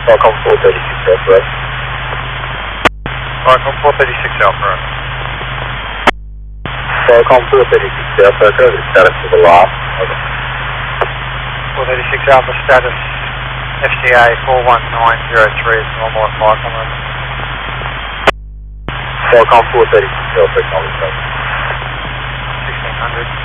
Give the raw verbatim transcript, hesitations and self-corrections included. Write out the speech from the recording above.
Falcon four thirty-six Alpha. Falcon four thirty-six Alpha. Falcon four thirty-six Alpha, go to status for the last. Over. four thirty-six Alpha status, F C A four one nine zero three is normal at five kilometers. Falcon four thirty-six Alpha, acknowledge that. sixteen hundred.